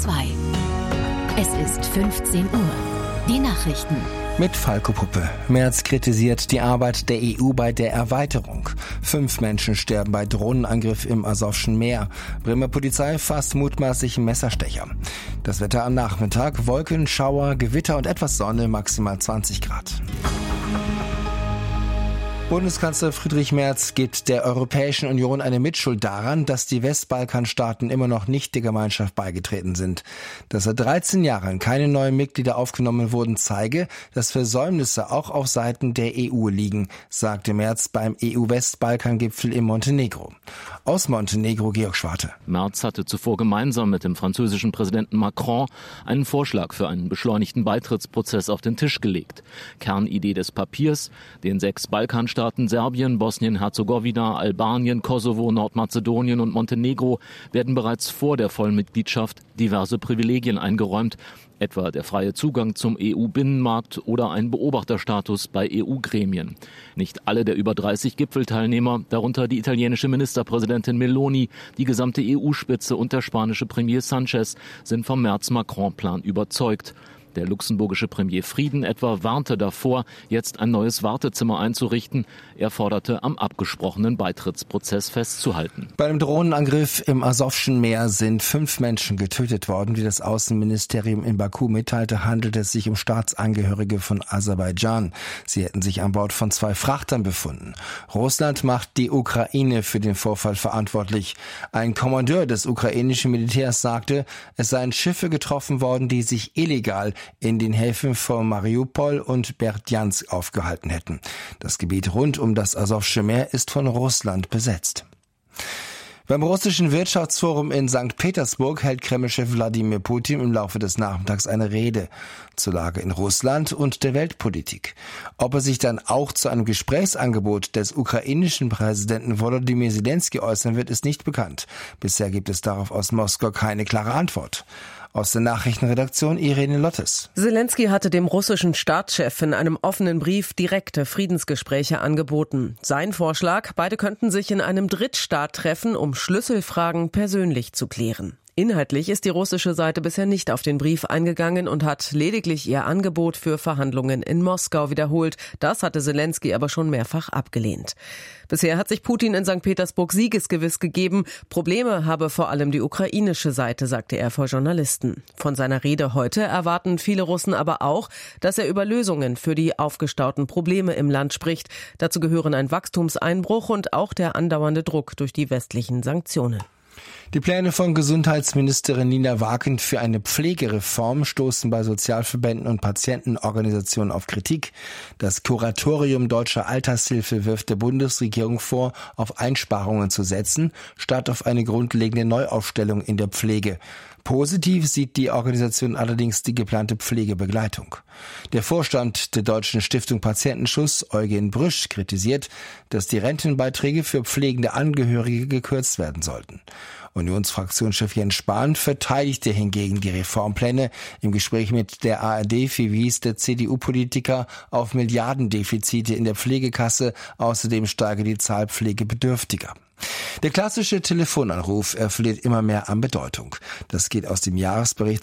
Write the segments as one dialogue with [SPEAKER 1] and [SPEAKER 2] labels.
[SPEAKER 1] 2. Es ist 15 Uhr. Die Nachrichten.
[SPEAKER 2] Mit Falco Puppe. Merz kritisiert die Arbeit der EU bei der Erweiterung. 5 Menschen sterben bei Drohnenangriff im Asowschen Meer. Bremer Polizei fasst mutmaßlichen Messerstecher. Das Wetter am Nachmittag: Wolken, Schauer, Gewitter und etwas Sonne, maximal 20 Grad. Bundeskanzler Friedrich Merz gibt der Europäischen Union eine Mitschuld daran, dass die Westbalkanstaaten immer noch nicht der Gemeinschaft beigetreten sind. Dass seit 13 Jahren keine neuen Mitglieder aufgenommen wurden, zeige, dass Versäumnisse auch auf Seiten der EU liegen, sagte Merz beim EU-Westbalkan-Gipfel in Montenegro. Aus Montenegro Georg Schwarte.
[SPEAKER 3] Merz hatte zuvor gemeinsam mit dem französischen Präsidenten Macron einen Vorschlag für einen beschleunigten Beitrittsprozess auf den Tisch gelegt. Kernidee des Papiers: den 6 Balkanstaaten Serbien, Bosnien-Herzegowina, Albanien, Kosovo, Nordmazedonien und Montenegro werden bereits vor der Vollmitgliedschaft diverse Privilegien eingeräumt, etwa der freie Zugang zum EU-Binnenmarkt oder ein Beobachterstatus bei EU-Gremien. Nicht alle der über 30 Gipfelteilnehmer, darunter die italienische Ministerpräsidentin Meloni, die gesamte EU-Spitze und der spanische Premier Sanchez, sind vom Merz-Macron-Plan überzeugt. Der luxemburgische Premier Frieden etwa warnte davor, jetzt ein neues Wartezimmer einzurichten. Er forderte, am abgesprochenen Beitrittsprozess festzuhalten.
[SPEAKER 2] Bei einem Drohnenangriff im Asowschen Meer sind 5 Menschen getötet worden. Wie das Außenministerium in Baku mitteilte, handelt es sich um Staatsangehörige von Aserbaidschan. Sie hätten sich an Bord von 2 Frachtern befunden. Russland macht die Ukraine für den Vorfall verantwortlich. Ein Kommandeur des ukrainischen Militärs sagte, es seien Schiffe getroffen worden, die sich illegal in den Häfen von Mariupol und Berdjansk aufgehalten hätten. Das Gebiet rund um das Asowsche Meer ist von Russland besetzt. Beim russischen Wirtschaftsforum in St. Petersburg hält Kremlchef Wladimir Putin im Laufe des Nachmittags eine Rede zur Lage in Russland und der Weltpolitik. Ob er sich dann auch zu einem Gesprächsangebot des ukrainischen Präsidenten Volodymyr Zelensky äußern wird, ist nicht bekannt. Bisher gibt es darauf aus Moskau keine klare Antwort. Aus der Nachrichtenredaktion Irene Lottes.
[SPEAKER 4] Zelensky hatte dem russischen Staatschef in einem offenen Brief direkte Friedensgespräche angeboten. Sein Vorschlag: beide könnten sich in einem Drittstaat treffen, um Schlüsselfragen persönlich zu klären. Inhaltlich ist die russische Seite bisher nicht auf den Brief eingegangen und hat lediglich ihr Angebot für Verhandlungen in Moskau wiederholt. Das hatte Zelensky aber schon mehrfach abgelehnt. Bisher hat sich Putin in St. Petersburg siegesgewiss gegeben. Probleme habe vor allem die ukrainische Seite, sagte er vor Journalisten. Von seiner Rede heute erwarten viele Russen aber auch, dass er über Lösungen für die aufgestauten Probleme im Land spricht. Dazu gehören ein Wachstumseinbruch und auch der andauernde Druck durch die westlichen Sanktionen.
[SPEAKER 2] Die Pläne von Gesundheitsministerin Nina Wakend für eine Pflegereform stoßen bei Sozialverbänden und Patientenorganisationen auf Kritik. Das Kuratorium Deutscher Altershilfe wirft der Bundesregierung vor, auf Einsparungen zu setzen, statt auf eine grundlegende Neuaufstellung in der Pflege. Positiv sieht die Organisation allerdings die geplante Pflegebegleitung. Der Vorstand der Deutschen Stiftung Patientenschutz, Eugen Brüsch, kritisiert, dass die Rentenbeiträge für pflegende Angehörige gekürzt werden sollten. Unionsfraktionschef Jens Spahn verteidigte hingegen die Reformpläne. Im Gespräch mit der ARD verwies der CDU-Politiker auf Milliardendefizite in der Pflegekasse. Außerdem steige die Zahl Pflegebedürftiger. Der klassische Telefonanruf verliert immer mehr an Bedeutung. Das geht aus dem Jahresbericht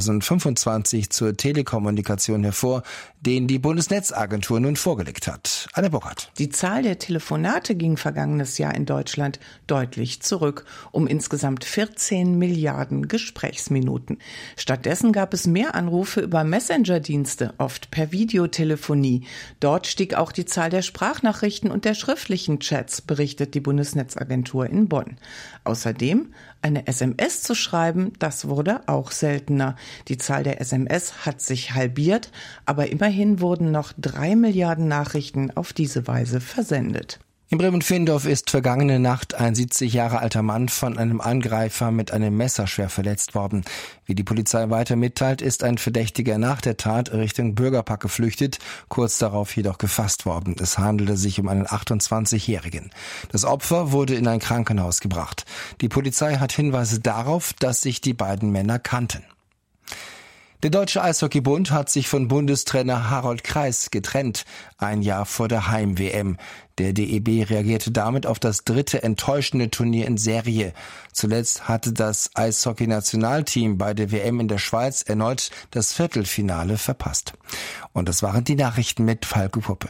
[SPEAKER 2] 2025 zur Telekommunikation hervor, den die Bundesnetzagentur nun vorgelegt hat. Anne Bockert.
[SPEAKER 5] Die Zahl der Telefonate ging vergangenes Jahr in Deutschland deutlich zurück, um insgesamt 14 Milliarden Gesprächsminuten. Stattdessen gab es mehr Anrufe über Messenger-Dienste, oft per Videotelefonie. Dort stieg auch die Zahl der Sprachnachrichten und der schriftlichen Chats, berichtet die Bundesnetzagentur in Bonn. Außerdem eine SMS zu schreiben, das wurde auch seltener. Die Zahl der SMS hat sich halbiert, aber immerhin wurden noch 3 Milliarden Nachrichten auf diese Weise versendet.
[SPEAKER 2] In Bremen-Findorf ist vergangene Nacht ein 70 Jahre alter Mann von einem Angreifer mit einem Messer schwer verletzt worden. Wie die Polizei weiter mitteilt, ist ein Verdächtiger nach der Tat Richtung Bürgerpark geflüchtet, kurz darauf jedoch gefasst worden. Es handelte sich um einen 28-Jährigen. Das Opfer wurde in ein Krankenhaus gebracht. Die Polizei hat Hinweise darauf, dass sich die beiden Männer kannten. Der Deutsche Eishockeybund hat sich von Bundestrainer Harold Kreis getrennt, ein Jahr vor der Heim-WM. Der DEB reagierte damit auf das 3. enttäuschende Turnier in Serie. Zuletzt hatte das Eishockey-Nationalteam bei der WM in der Schweiz erneut das Viertelfinale verpasst. Und das waren die Nachrichten mit Falco Puppe.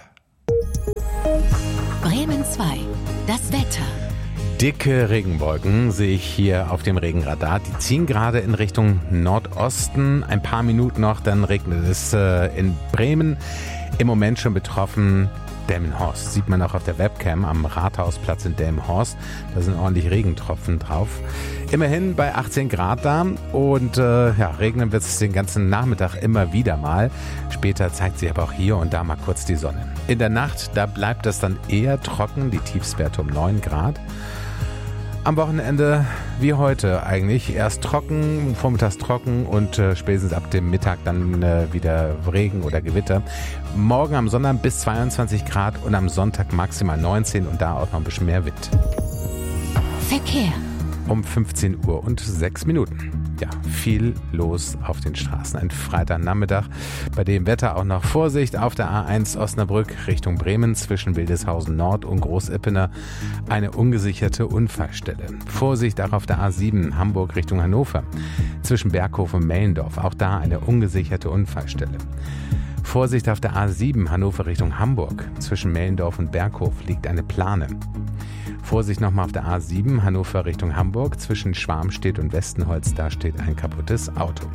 [SPEAKER 1] Bremen 2. Das Wetter.
[SPEAKER 6] Dicke Regenwolken sehe ich hier auf dem Regenradar. Die ziehen gerade in Richtung Nordosten. Ein paar Minuten noch, dann regnet es in Bremen. Im Moment schon betroffen Delmenhorst. Sieht man auch auf der Webcam am Rathausplatz in Delmenhorst. Da sind ordentlich Regentropfen drauf. Immerhin bei 18 Grad da und regnen wird es den ganzen Nachmittag immer wieder mal. Später zeigt sich aber auch hier und da mal kurz die Sonne. In der Nacht, da bleibt es dann eher trocken, die Tiefstwerte um 9 Grad. Am Wochenende wie heute eigentlich. Erst trocken, vormittags trocken und spätestens ab dem Mittag dann wieder Regen oder Gewitter. Morgen am Sonntag bis 22 Grad und am Sonntag maximal 19 und da auch noch ein bisschen mehr Wind.
[SPEAKER 1] Verkehr.
[SPEAKER 6] Um 15 Uhr und 6 Minuten. Ja, viel los auf den Straßen. Ein Freitagnachmittag, bei dem Wetter auch noch Vorsicht auf der A1 Osnabrück Richtung Bremen zwischen Wildeshausen Nord und Großippener. Eine ungesicherte Unfallstelle. Vorsicht auch auf der A7 Hamburg Richtung Hannover zwischen Berghof und Mellendorf. Auch da eine ungesicherte Unfallstelle. Vorsicht auf der A7 Hannover Richtung Hamburg. Zwischen Mellendorf und Berghof liegt eine Plane. Vorsicht nochmal auf der A7 Hannover Richtung Hamburg. Zwischen Schwarmstedt und Westenholz, da steht ein kaputtes Auto.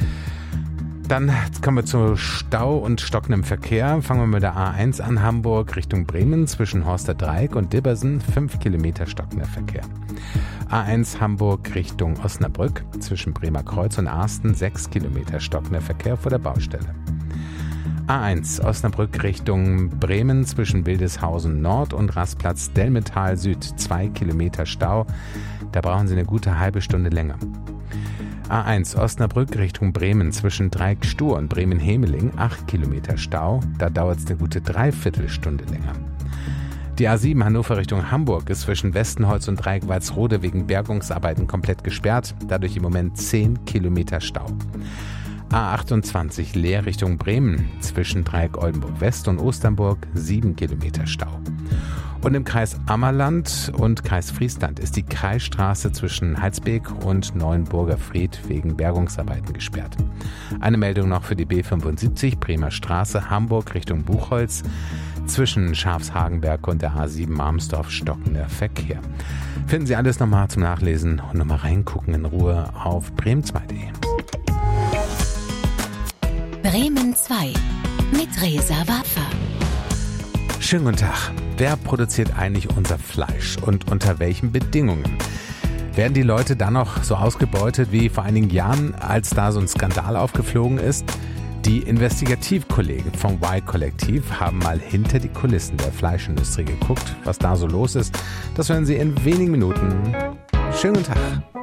[SPEAKER 6] Dann kommen wir zu Stau und stockendem Verkehr. Fangen wir mit der A1 an, Hamburg Richtung Bremen. Zwischen Horster Dreieck und Dibbersen 5 Kilometer stockender Verkehr. A1 Hamburg Richtung Osnabrück. Zwischen Bremer Kreuz und Arsten 6 Kilometer stockender Verkehr vor der Baustelle. A1 Osnabrück Richtung Bremen zwischen Wildeshausen Nord und Rastplatz Delmental Süd 2 Kilometer Stau. Da brauchen Sie eine gute halbe Stunde länger. A1 Osnabrück Richtung Bremen zwischen Dreieck-Stur und Bremen-Hemeling 8 Kilometer Stau. Da dauert es eine gute Dreiviertelstunde länger. Die A7 Hannover Richtung Hamburg ist zwischen Westenholz und Dreieck-Walsrode wegen Bergungsarbeiten komplett gesperrt. Dadurch im Moment 10 Kilometer Stau. A28 Leer Richtung Bremen zwischen Dreieck Oldenburg West und Osternburg 7 Kilometer Stau. Und im Kreis Ammerland und Kreis Friesland ist die Kreisstraße zwischen Heilsbeek und Neuenburger Fried wegen Bergungsarbeiten gesperrt. Eine Meldung noch für die B75 Bremer Straße Hamburg Richtung Buchholz zwischen Schafshagenberg und der A7 Marmsdorf stockender Verkehr. Finden Sie alles nochmal zum Nachlesen und nochmal reingucken in Ruhe auf bremen2.de.
[SPEAKER 1] Bremen 2 mit Reza Waffer.
[SPEAKER 6] Schönen guten Tag. Wer produziert eigentlich unser Fleisch und unter welchen Bedingungen? Werden die Leute dann noch so ausgebeutet wie vor einigen Jahren, als da so ein Skandal aufgeflogen ist? Die Investigativkollegen vom Y-Kollektiv haben mal hinter die Kulissen der Fleischindustrie geguckt, was da so los ist. Das hören Sie in wenigen Minuten. Schönen guten Tag.